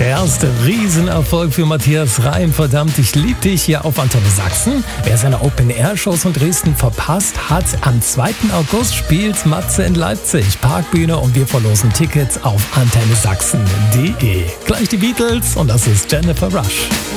Der erste Riesenerfolg für Matthias Reim. Verdammt, ich lieb dich hier auf Antenne Sachsen. Wer seine Open-Air-Shows von Dresden verpasst hat, am 2. August spielt Matze in Leipzig. Parkbühne und wir verlosen Tickets auf antennesachsen.de. Gleich die Beatles und das ist Jennifer Rush.